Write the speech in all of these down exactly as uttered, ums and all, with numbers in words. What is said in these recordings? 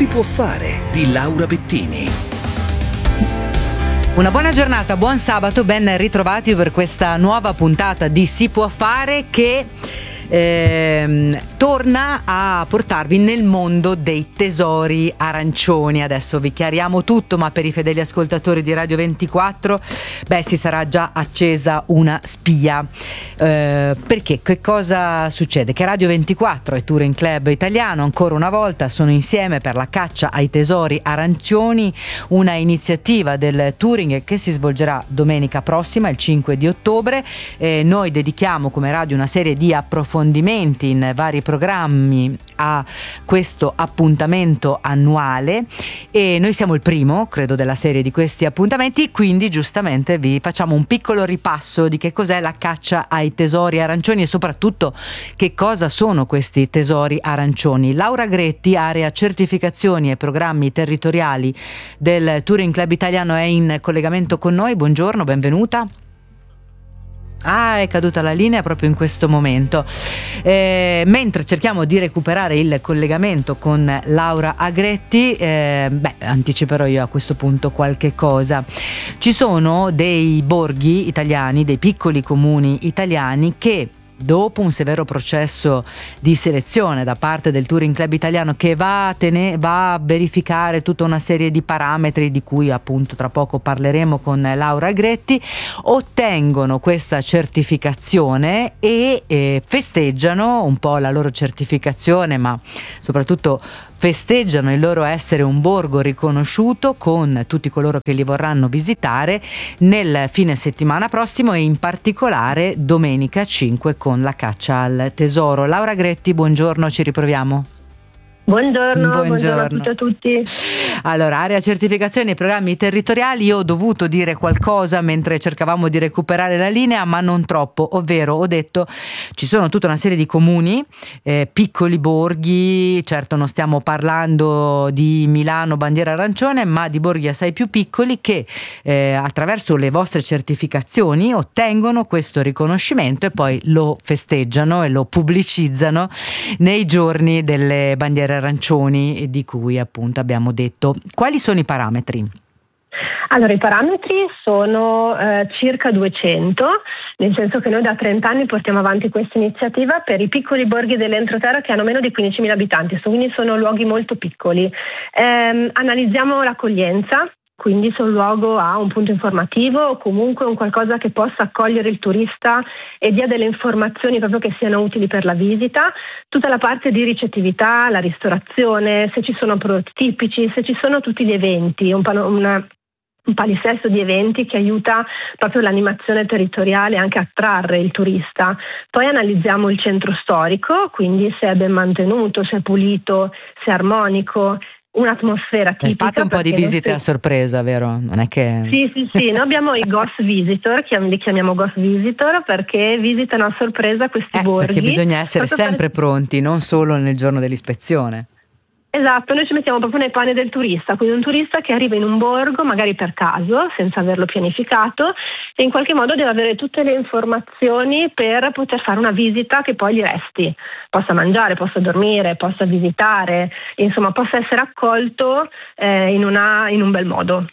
Si può fare di Laura Bettini. Una buona giornata, buon sabato, ben ritrovati per questa nuova puntata di Si può fare che ehm, torna a portarvi nel mondo dei tesori arancioni. Adesso vi chiariamo tutto, ma per i fedeli ascoltatori di Radio ventiquattro, beh, si sarà già accesa una spia. Eh, perché? Che cosa succede? Che Radio ventiquattro e Touring Club Italiano ancora una volta sono insieme per la caccia ai tesori arancioni, una iniziativa del Touring che si svolgerà domenica prossima, il cinque di ottobre. Eh, noi dedichiamo come radio una serie di approfondimenti in vari programmi a questo appuntamento annuale e noi siamo il primo, credo, della serie di questi appuntamenti, quindi giustamente vi facciamo un piccolo ripasso di che cos'è la caccia ai tesori arancioni e soprattutto che cosa sono questi tesori arancioni. Laura Agretti, area certificazioni e programmi territoriali del Touring Club Italiano, è in collegamento con noi. Buongiorno, benvenuta. Ah, è caduta la linea proprio in questo momento. Eh, mentre cerchiamo di recuperare il collegamento con Laura Agretti, eh, beh, anticiperò io a questo punto qualche cosa. Ci sono dei borghi italiani, dei piccoli comuni italiani che, dopo un severo processo di selezione da parte del Touring Club Italiano che va a, tene- va a verificare tutta una serie di parametri di cui appunto tra poco parleremo con Laura Agretti, ottengono questa certificazione e eh, festeggiano un po' la loro certificazione, ma soprattutto festeggiano il loro essere un borgo riconosciuto con tutti coloro che li vorranno visitare nel fine settimana prossimo e in particolare domenica cinque con la caccia al tesoro. Laura Agretti, buongiorno, ci riproviamo. Buongiorno, buongiorno, buongiorno a tutti, a tutti. Allora, area certificazioni e programmi territoriali. Io ho dovuto dire qualcosa mentre cercavamo di recuperare la linea, ma non troppo, ovvero ho detto ci sono tutta una serie di comuni, eh, piccoli borghi, certo non stiamo parlando di Milano bandiera arancione, ma di borghi assai più piccoli che eh, attraverso le vostre certificazioni ottengono questo riconoscimento e poi lo festeggiano e lo pubblicizzano nei giorni delle bandiere arancioni di cui appunto abbiamo detto. Quali sono i parametri? Allora, i parametri sono eh, circa duecento, nel senso che noi da trenta anni portiamo avanti questa iniziativa per i piccoli borghi dell'entroterra che hanno meno di quindicimila abitanti, quindi sono luoghi molto piccoli. Eh, analizziamo l'accoglienza. Quindi se un luogo ha un punto informativo o comunque un qualcosa che possa accogliere il turista e dia delle informazioni proprio che siano utili per la visita, tutta la parte di ricettività, la ristorazione, se ci sono prodotti tipici, se ci sono tutti gli eventi, un, pano, una, un palinsesto di eventi che aiuta proprio l'animazione territoriale e anche a attrarre il turista. Poi analizziamo il centro storico, quindi se è ben mantenuto, se è pulito, se è armonico, un'atmosfera tipica. Fate un po' di visite si... a sorpresa, vero? Non è che... Sì, sì, sì, noi abbiamo i ghost visitor, li chiamiamo ghost visitor perché visitano a sorpresa questi eh, borghi. Perché bisogna essere sempre per... pronti, non solo nel giorno dell'ispezione. Esatto, noi ci mettiamo proprio nei panni del turista, quindi un turista che arriva in un borgo magari per caso, senza averlo pianificato, e in qualche modo deve avere tutte le informazioni per poter fare una visita che poi gli resti, possa mangiare, possa dormire, possa visitare, insomma possa essere accolto eh, in, una, in un bel modo.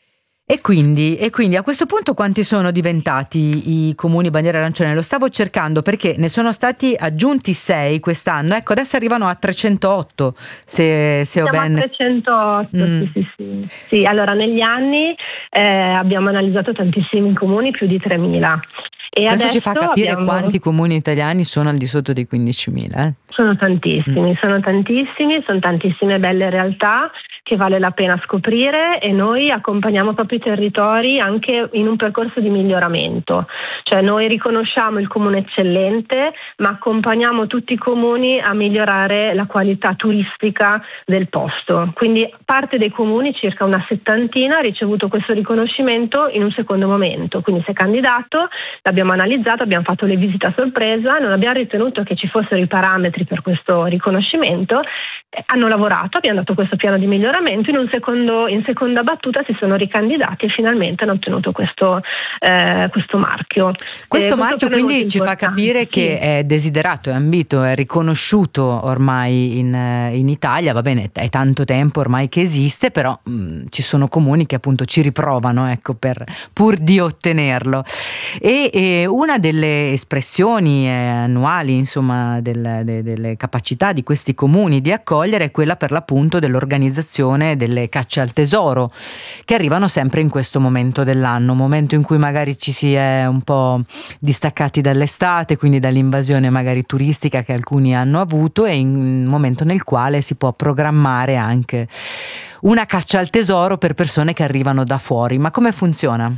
E quindi, e quindi a questo punto quanti sono diventati i comuni bandiera arancione? Lo stavo cercando perché ne sono stati aggiunti sei quest'anno, ecco adesso arrivano a trecentootto se, se ho Siamo ben... a trecentootto, mm. sì, sì, sì. Sì, allora negli anni eh, abbiamo analizzato tantissimi comuni, più di tremila. E questo adesso ci fa capire abbiamo... quanti comuni italiani sono al di sotto dei quindicimila. Eh? Sono tantissimi, mm. sono tantissimi, sono tantissime belle realtà che vale la pena scoprire e noi accompagniamo proprio i territori anche in un percorso di miglioramento. Cioè noi riconosciamo il comune eccellente, ma accompagniamo tutti i comuni a migliorare la qualità turistica del posto. Quindi parte dei comuni, circa una settantina, ha ricevuto questo riconoscimento in un secondo momento. Quindi si è candidato, l'abbiamo analizzato, abbiamo fatto le visite a sorpresa, non abbiamo ritenuto che ci fossero i parametri per questo riconoscimento hanno lavorato, abbiamo dato questo piano di miglioramento, in un secondo, in seconda battuta si sono ricandidati e finalmente hanno ottenuto questo, eh, questo marchio. Questo eh, marchio questo quindi ci fa capire sì. che è desiderato, è ambito, è riconosciuto ormai in, in Italia, va bene, è tanto tempo ormai che esiste, però mh, ci sono comuni che appunto ci riprovano, ecco, per, pur di ottenerlo. E, e una delle espressioni eh, annuali, insomma, del, de, delle capacità di questi comuni di accogliere è quella per l'appunto dell'organizzazione delle cacce al tesoro, che arrivano sempre in questo momento dell'anno, momento in cui magari ci si è un po' distaccati dall'estate, quindi dall'invasione magari turistica che alcuni hanno avuto, e in un momento nel quale si può programmare anche una caccia al tesoro per persone che arrivano da fuori. Ma come funziona?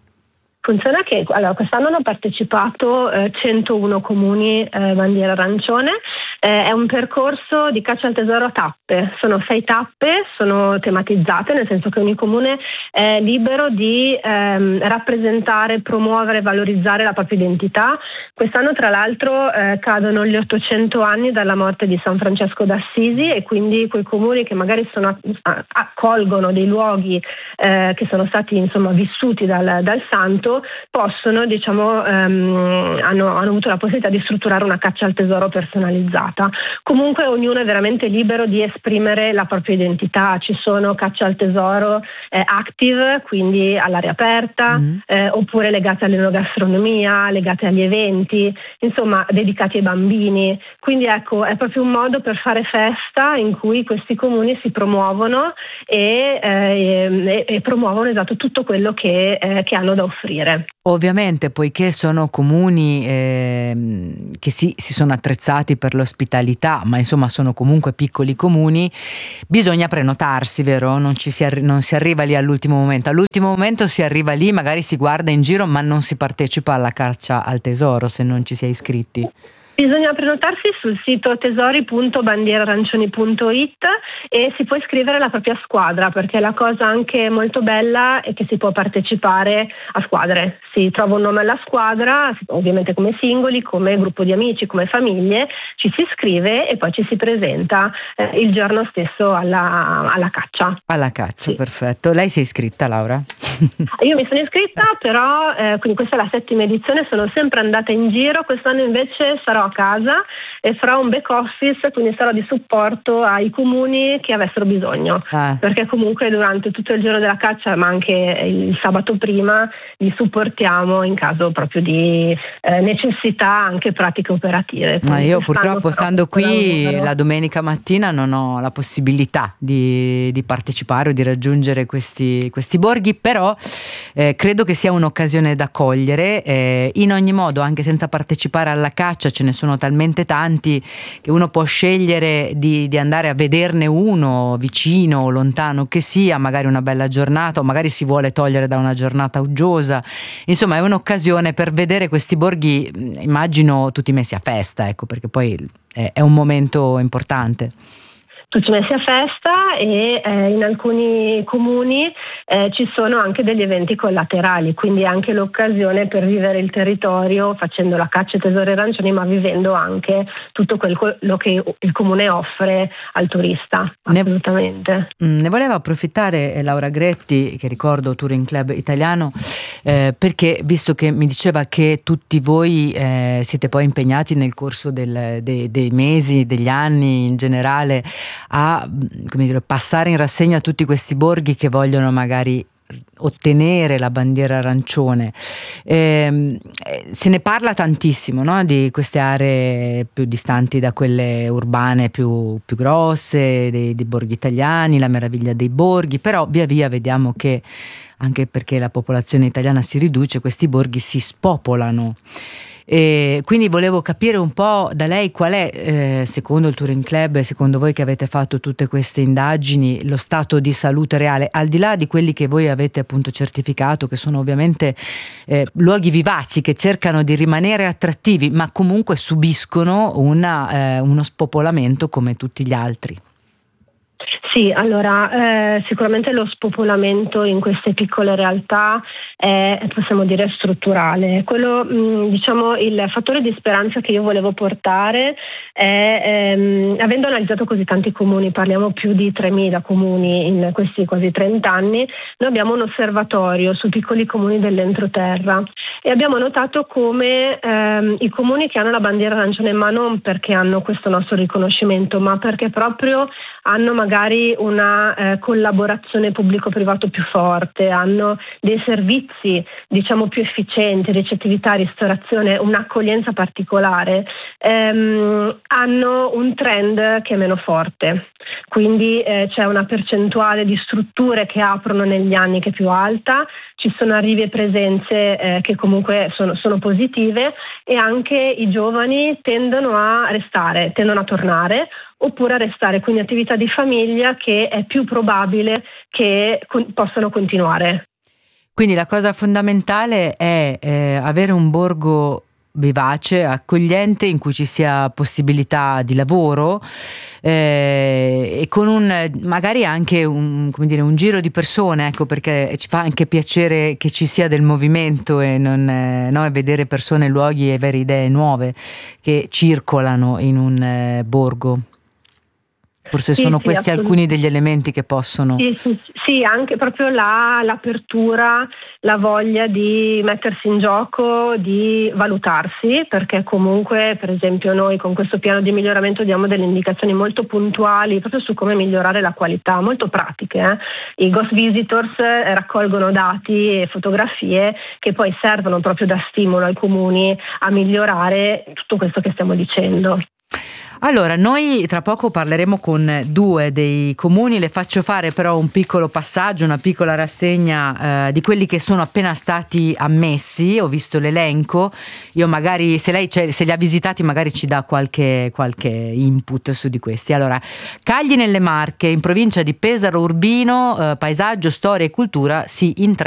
Funziona che allora, quest'anno hanno partecipato eh, centouno comuni eh, bandiera arancione. Eh, è un percorso di caccia al tesoro a tappe, sono sei tappe, sono tematizzate, nel senso che ogni comune è libero di ehm, rappresentare, promuovere, valorizzare la propria identità. Quest'anno tra l'altro eh, cadono gli ottocento anni dalla morte di San Francesco d'Assisi, e quindi quei comuni che magari sono, accolgono dei luoghi eh, che sono stati insomma vissuti dal, dal santo possono, diciamo, ehm, hanno, hanno avuto la possibilità di strutturare una caccia al tesoro personalizzata. Comunque ognuno è veramente libero di esprimere la propria identità. Ci sono caccia al tesoro eh, active, quindi all'aria aperta, mm. eh, oppure legate all'enogastronomia, legate agli eventi, insomma dedicati ai bambini. Quindi ecco, è proprio un modo per fare festa in cui questi comuni si promuovono e, eh, e, e promuovono esatto tutto quello che, eh, che hanno da offrire. Ovviamente, poiché sono comuni eh, che si, si sono attrezzati per l'ospitalità, ma insomma sono comunque piccoli comuni, bisogna prenotarsi, vero? Non, ci si, arri- non si arriva lì all'ultimo momento. All'ultimo momento si arriva lì, magari si guarda in giro, ma non si partecipa alla caccia al tesoro se non ci si è iscritti. Bisogna prenotarsi sul sito tesori punto bandiera arancioni punto it e si può iscrivere la propria squadra, perché la cosa anche molto bella è che si può partecipare a squadre. Si trova un nome alla squadra, ovviamente come singoli, come gruppo di amici, come famiglie, ci si iscrive e poi ci si presenta eh, il giorno stesso alla, alla caccia. Alla caccia, sì. Perfetto. Lei si è iscritta, Laura? Io mi sono iscritta, però eh, quindi questa è la settima edizione, sono sempre andata in giro. Quest'anno invece sarò a casa e farò un back office, quindi sarò di supporto ai comuni che avessero bisogno, ah. perché comunque durante tutto il giorno della caccia, ma anche il sabato prima, li supportiamo in caso proprio di eh, necessità anche pratiche operative. Ma io purtroppo stando qui la domenica mattina non ho la possibilità di, di partecipare o di raggiungere questi, questi borghi, però eh, credo che sia un'occasione da cogliere. Eh, in ogni modo, anche senza partecipare alla caccia, ce ne sono talmente tanti che uno può scegliere di, di andare a vederne uno vicino o lontano che sia, magari una bella giornata, o magari si vuole togliere da una giornata uggiosa. Insomma, è un'occasione per vedere questi borghi, immagino tutti messi a festa, ecco, perché poi è, è un momento importante. Tutti messi a festa e eh, in alcuni comuni eh, ci sono anche degli eventi collaterali, quindi anche l'occasione per vivere il territorio facendo la caccia ai tesori arancioni, ma vivendo anche tutto quello che il comune offre al turista. Assolutamente. Ne, ne voleva approfittare Laura Gretti, che ricordo Touring Club Italiano, eh, perché visto che mi diceva che tutti voi eh, siete poi impegnati nel corso del, dei, dei mesi, degli anni in generale, a, come dire, passare in rassegna tutti questi borghi che vogliono magari ottenere la bandiera arancione. Eh, se ne parla tantissimo, no? Di queste aree più distanti da quelle urbane più, più grosse, dei, dei borghi italiani, la meraviglia dei borghi, però via via vediamo che, anche perché la popolazione italiana si riduce, questi borghi si spopolano. E quindi volevo capire un po' da lei qual è, eh, secondo il Touring Club e secondo voi che avete fatto tutte queste indagini, lo stato di salute reale, al di là di quelli che voi avete appunto certificato, che sono ovviamente eh, luoghi vivaci che cercano di rimanere attrattivi, ma comunque subiscono una, eh, uno spopolamento come tutti gli altri. Sì, allora eh, sicuramente lo spopolamento in queste piccole realtà è, possiamo dire, strutturale. Quello, mh, diciamo, il fattore di speranza che io volevo portare è, ehm, avendo analizzato così tanti comuni, parliamo più di tremila comuni in questi quasi trenta anni, noi abbiamo un osservatorio su piccoli comuni dell'entroterra e abbiamo notato come ehm, i comuni che hanno la bandiera arancione, ma non perché hanno questo nostro riconoscimento, ma perché proprio hanno magari una eh, collaborazione pubblico-privato più forte, hanno dei servizi diciamo più efficienti, ricettività, ristorazione, un'accoglienza particolare, ehm, hanno un trend che è meno forte. Quindi eh, c'è una percentuale di strutture che aprono negli anni che è più alta, ci sono arrivi e presenze eh, che comunque sono, sono positive e anche i giovani tendono a restare, tendono a tornare oppure a restare, quindi attività di famiglia che è più probabile che con- possano continuare. Quindi la cosa fondamentale è eh, avere un borgo vivace, accogliente, in cui ci sia possibilità di lavoro eh, e con un magari anche un, come dire, un giro di persone, ecco, perché ci fa anche piacere che ci sia del movimento e non eh, no, e vedere persone, luoghi e avere idee nuove che circolano in un eh, borgo. Forse Sì, sono sì, questi alcuni degli elementi che possono... Sì, sì, sì, anche proprio la, l'apertura, la voglia di mettersi in gioco, di valutarsi, perché comunque per esempio noi con questo piano di miglioramento diamo delle indicazioni molto puntuali proprio su come migliorare la qualità, molto pratiche. Eh? I Ghost Visitors raccolgono dati e fotografie che poi servono proprio da stimolo ai comuni a migliorare tutto questo che stiamo dicendo. Allora, noi tra poco parleremo con due dei comuni, le faccio fare però un piccolo passaggio, una piccola rassegna eh, di quelli che sono appena stati ammessi. Ho visto l'elenco, io magari se lei se li ha visitati magari ci dà qualche, qualche input su di questi. Allora, Cagli nelle Marche, in provincia di Pesaro Urbino, eh, paesaggio, storia e cultura si intrecciano.